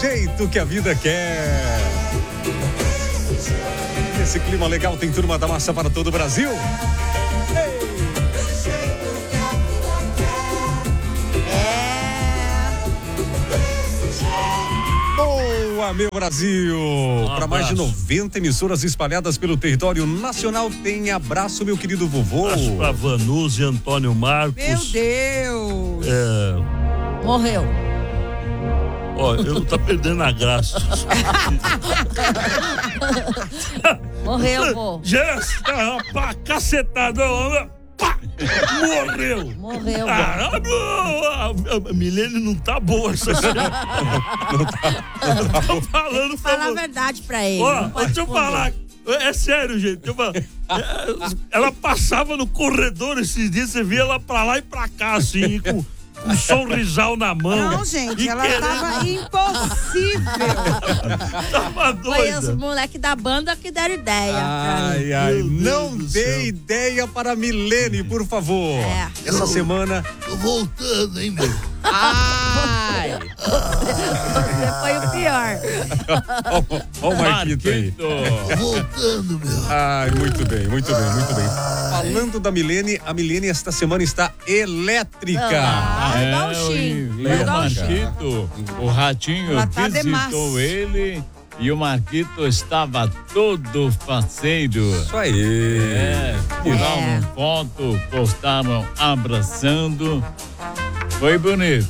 jeito que a vida quer. Esse clima legal tem Turma da Massa para todo o Brasil. Boa, meu Brasil! Para mais de 90 emissoras espalhadas pelo território nacional, tem abraço, meu querido vovô. Abraço pra Vanusa e Antônio Marcos. Meu Deus! Morreu. Ó, eu tá perdendo a graça. Morreu, vô. Jéssica, pá, cacetada. Pá, morreu. Morreu, vô. A Milene não tá boa essa semana. Não tá falando. Fala a verdade pra ele. Ó, deixa eu falar. É sério, gente. Ela passava no corredor esses dias, você via ela pra lá e pra cá, assim, com um sorrisal na mão. Não, gente, ela tava impossível. Tava doida. Foi os moleques da banda que deram ideia. Ai, não dê ideia para a Milene, por favor. Essa semana... Tô voltando, hein, meu? Ai! Você foi o pior. Ó o Marquito aí. Tô voltando, meu. Ai, muito bem, muito bem, muito bem. Falando da Milene, a Milene esta semana está elétrica. Igual o Xim. E o Marquito, o Ratinho Ela tá visitou ele e o Marquito estava todo faceiro. Isso aí. Tiraram foto, postaram abraçando. Foi bonito.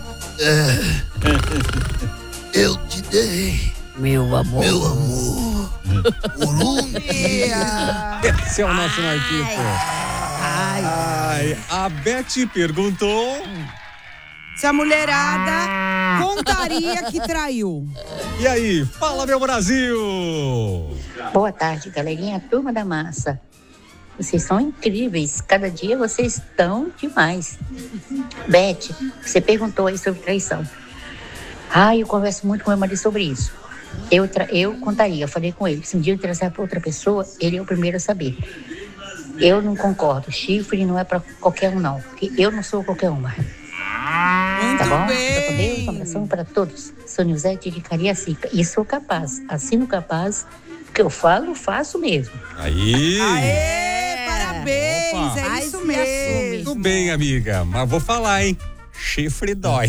Eu te dei, Meu amor. meu amor, por um dia. Esse é o nosso Marquito. Ai, a Beth perguntou... Se a mulherada contaria que traiu. E aí, fala, meu Brasil! Boa tarde, galerinha, Turma da Massa. Vocês são incríveis, cada dia vocês estão demais. Beth, você perguntou aí sobre traição. Eu converso muito com meu marido sobre isso. Eu contaria, eu falei com ele, se um dia eu interessar por outra pessoa, ele é o primeiro a saber. Eu não concordo, chifre não é pra qualquer um não, porque eu não sou qualquer uma. Muito Tá bom? bem. Fica com Deus, um abração para todos. Sou Nilzete de Cariacica e sou capaz, assino capaz, que eu falo, faço mesmo. Aí! Aê, parabéns, Opa. é isso mesmo. Tudo bem, amiga, mas vou falar, hein? Chifre dói.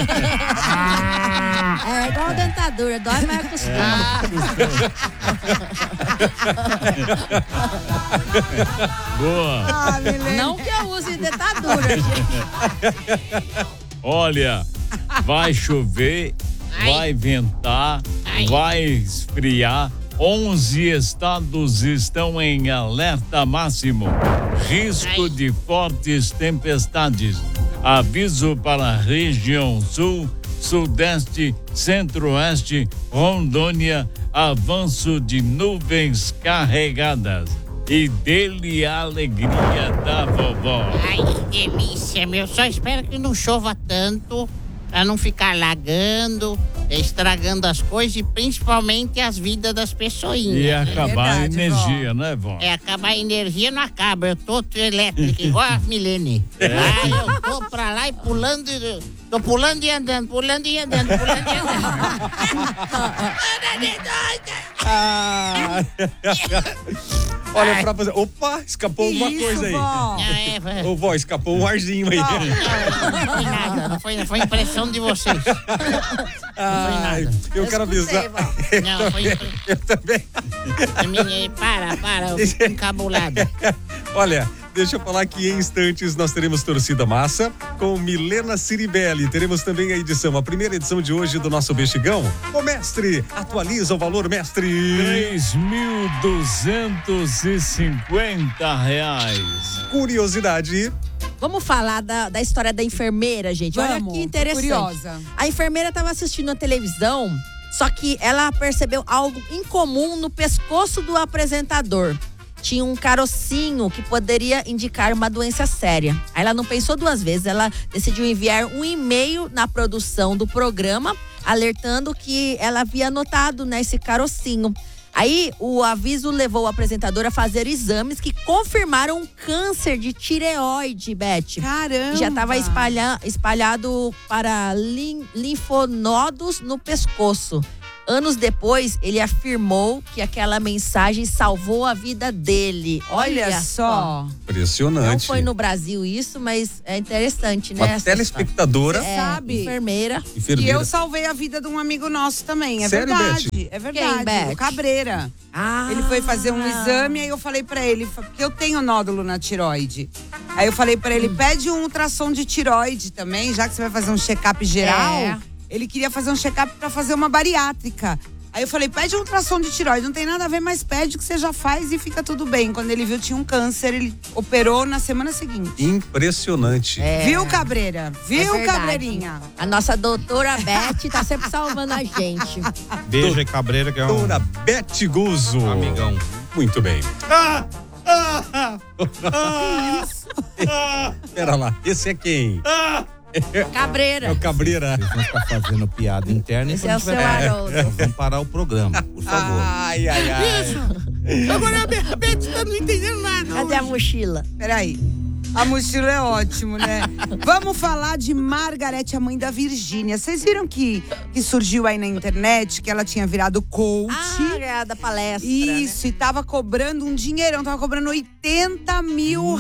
É igual dentadura, dói, mas acostuma. Boa. Não que eu use dentadura, gente. Olha, vai chover, vai ventar, vai esfriar. 11 estados estão em alerta máximo. Risco de fortes tempestades. Aviso para a região sul, sudeste, centro-oeste, Rondônia, avanço de nuvens carregadas. E dele a alegria da vovó. Ai, que delícia, meu. Só espero que não chova tanto, pra não ficar lagando, estragando as coisas e principalmente as vidas das pessoinhas. E acabar a verdade, energia, né, vó? Acabar a energia não acaba. Eu tô elétrica, igual a Milene. Eu tô pra lá e pulando. Tô pulando e andando, pulando e andando, pulando e andando. Olha, pra fazer... Opa, escapou uma coisa aí. Vó? Ô, vó, escapou um arzinho aí. Não foi nada, não foi impressão de vocês. Ai, eu quero avisar. Não, foi. Eu também. Para, eu fico encabulado. Olha, deixa eu falar que em instantes nós teremos Torcida Massa com Milena Ciribelli. Teremos também a edição, a primeira edição de hoje do nosso Bexigão. Ô, mestre, atualiza o valor, mestre. R$3.250. Curiosidade. Vamos falar da história da enfermeira, gente. Olha Vamos, que tô interessante. curiosa. A enfermeira estava assistindo a televisão, só que ela percebeu algo incomum no pescoço do apresentador. Tinha um carocinho que poderia indicar uma doença séria. Aí ela não pensou duas vezes, ela decidiu enviar um e-mail na produção do programa, alertando que ela havia notado, né, esse carocinho. Aí, o aviso levou o apresentador a fazer exames que confirmaram um câncer de tireoide, Beth. Caramba! Já estava espalhado para linfonodos no pescoço. Anos depois, ele afirmou que aquela mensagem salvou a vida dele. Olha só. Impressionante. Não foi no Brasil isso, mas é interessante, né? Uma telespectadora. Você sabe. Enfermeira. E eu salvei a vida de um amigo nosso também. É Sério, verdade. Beth? É verdade. Quem, Beth? O Cabreira. Ah. Ele foi fazer um exame, aí eu falei pra ele, porque eu tenho nódulo na tiroide. Aí eu falei pra ele, pede um ultrassom de tiroide também, já que você vai fazer um check-up geral. É. Ele queria fazer um check-up pra fazer uma bariátrica. Aí eu falei, pede um ultrassom de tiroide, não tem nada a ver, mas pede que você já faz e fica tudo bem. Quando ele viu, tinha um câncer, ele operou na semana seguinte. Impressionante. Viu, Cabreira? Viu, verdade. Cabreirinha? A nossa doutora Beth tá sempre salvando a gente. Beijo aí, Cabreira, que é um Doutora Beth Guzzo. amigão. Muito bem. Pera lá, esse é quem? Cabreira. É o Cabreira. Vocês vão ficar fazendo piada interna. Esse então é a o gente seu vai- Haroldo. Vamos parar o programa, por favor. Ai, ai, ai. Agora a Beth tá não entendendo nada. Cadê a mochila? Peraí. A mochila é ótimo, né? Vamos falar de Margarete, a mãe da Virgínia. Vocês viram que surgiu aí na internet que ela tinha virado coach? Ah, é da palestra. Isso, e tava cobrando um dinheirão, tava cobrando 80 mil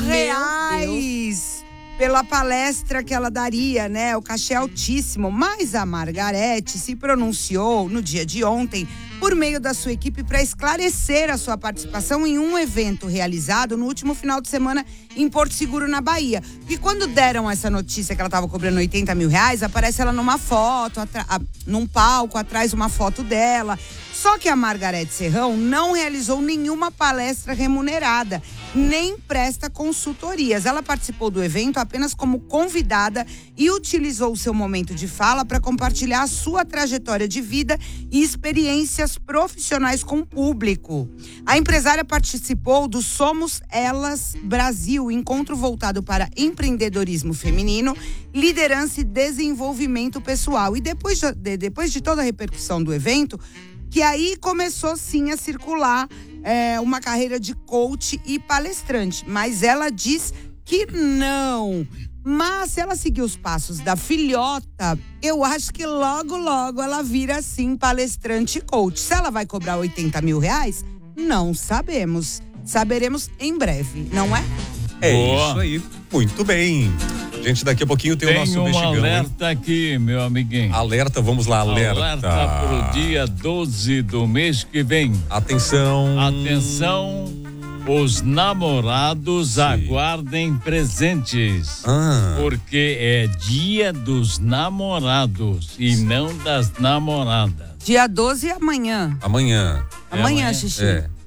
reais pela palestra que ela daria, né? O cachê é altíssimo. Mas a Margarete se pronunciou no dia de ontem por meio da sua equipe para esclarecer a sua participação em um evento realizado no último final de semana em Porto Seguro, na Bahia. E quando deram essa notícia que ela estava cobrando 80 mil reais, aparece ela numa foto, num palco, atrás uma foto dela. Só que a Margarete Serrão não realizou nenhuma palestra remunerada, nem presta consultorias. Ela participou do evento apenas como convidada e utilizou o seu momento de fala para compartilhar a sua trajetória de vida e experiências profissionais com o público. A empresária participou do Somos Elas Brasil, encontro voltado para empreendedorismo feminino, liderança e desenvolvimento pessoal. E depois de toda a repercussão do evento, que aí começou sim a circular uma carreira de coach e palestrante. Mas ela diz que não. Mas se ela seguir os passos da filhota, eu acho que logo, logo ela vira sim palestrante e coach. Se ela vai cobrar 80 mil reais, não sabemos. Saberemos em breve, não é? É Boa. isso aí. Muito bem. Gente, daqui a pouquinho tem o nosso Tem um mexicano. alerta aqui, meu amiguinho. Alerta, vamos lá, alerta. Alerta pro dia 12 do mês que vem. Atenção. Atenção, os namorados aguardem presentes. Porque é dia dos namorados e não das namoradas. Dia 12 amanhã. Amanhã. Amanhã, Xixi.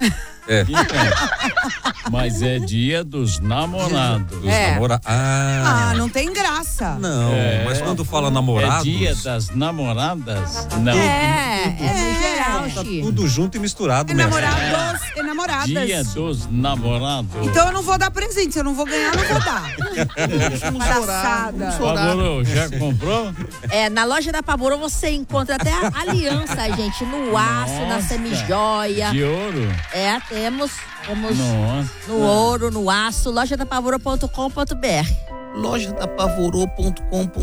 Mas é dia dos namorados. Não tem graça. Não, mas quando fala namorados... É dia das namoradas? Não. No geral, Tá Xi. tudo junto e misturado, né? Namorados e namoradas. Dia dos namorados. Então eu não vou dar presente. Se eu não vou ganhar, eu não vou dar. Palhaçada. Pavorô, já comprou? Na loja da Pavorô você encontra até a aliança, gente, no aço, na semijoia. De ouro? Temos Nossa. no ouro, no aço, lojadapavorô.com.br. Lojadapavorô.com.br.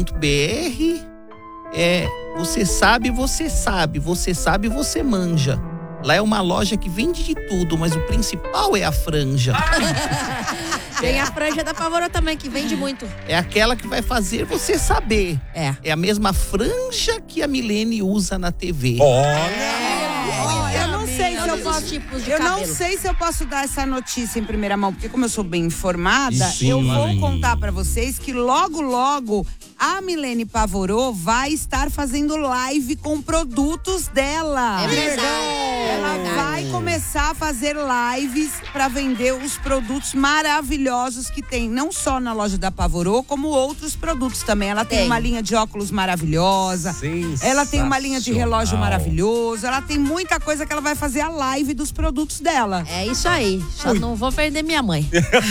Você sabe, você sabe. Você sabe, você manja. Lá é uma loja que vende de tudo, mas o principal é a franja. Tem a franja da Pavorô também, que vende muito. É aquela que vai fazer você saber. É. É a mesma franja que a Milene usa na TV. Eu não sei se eu posso. Tipos de Eu não cabelo. sei se eu posso dar essa notícia em primeira mão, porque como eu sou bem informada, Sim. eu vou contar pra vocês que logo, logo a Milene Pavorô vai estar fazendo live com produtos dela. É verdade. Ela vai começar a fazer lives pra vender os produtos maravilhosos que tem, não só na loja da Pavorô, como outros produtos também. Ela tem uma linha de óculos maravilhosa. Ela tem uma linha de relógio maravilhoso. Ela tem muita coisa que ela vai fazer a live dos produtos dela. É isso aí. Só não vou perder minha mãe.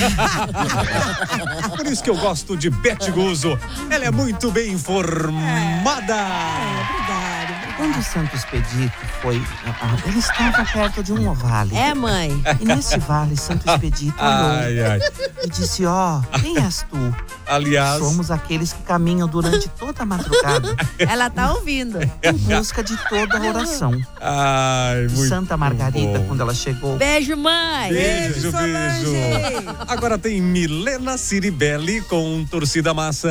Por isso que eu gosto de Beth Guzzo. Ela é muito bem informada. Obrigada. Quando o Santo Expedito foi. Ele estava perto de um vale. É, mãe. E nesse vale, Santo Expedito olhou e disse: Ó, quem és tu? Aliás, Somos aqueles que caminham durante toda a madrugada Ela tá ouvindo. em busca de toda a oração. ai, muito Santa Margarida, bom. quando ela chegou. Beijo, mãe. Beijo, Solange. beijo. Agora tem Milena Ciribelli com Torcida Massa.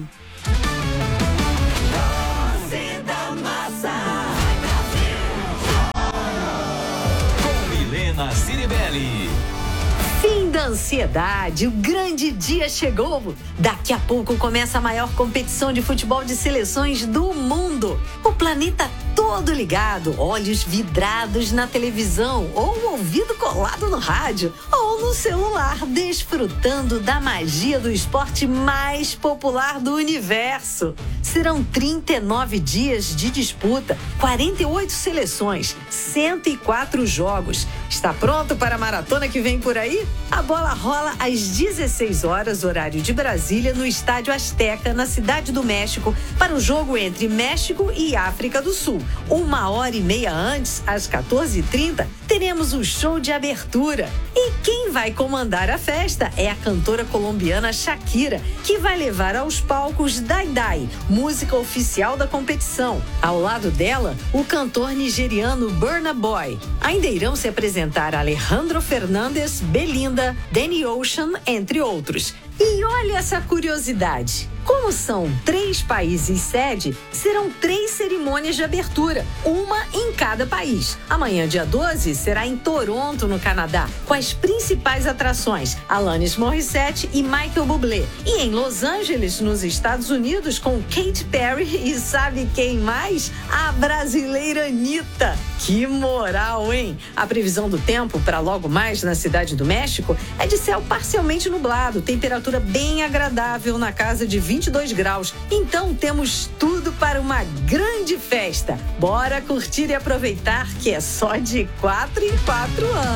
Milena Ciribelli. Fim da ansiedade, o grande dia chegou. Daqui a pouco começa a maior competição de futebol de seleções do mundo. O planeta todo ligado, olhos vidrados na televisão, ou o ouvido colado no rádio, ou no celular, desfrutando da magia do esporte mais popular do universo. Serão 39 dias de disputa, 48 seleções, 104 jogos. Está pronto para a maratona que vem por aí? A bola rola às 16 horas, horário de Brasília, no Estádio Azteca, na Cidade do México, para o jogo entre México e África do Sul. 1h30 antes, às 14h30, teremos o show de abertura. E quem vai comandar a festa é a cantora colombiana Shakira, que vai levar aos palcos Dai Dai, música oficial da competição. Ao lado dela, o cantor nigeriano Burna Boy. Ainda irão se apresentar Alejandro Fernandes, Belinda, Danny Ocean, entre outros. E olha essa curiosidade. Como são 3 países sede, serão 3 cerimônias de abertura, uma em cada país. Amanhã, dia 12, será em Toronto, no Canadá, com as principais atrações Alanis Morissette e Michael Bublé. E em Los Angeles, nos Estados Unidos, com Katy Perry e sabe quem mais? A brasileira Anitta. Que moral, hein? A previsão do tempo para logo mais na Cidade do México é de céu parcialmente nublado, temperatura bem agradável na casa de 22 graus. Então temos tudo para uma grande festa. Bora curtir e aproveitar que é só de 4 em 4 anos.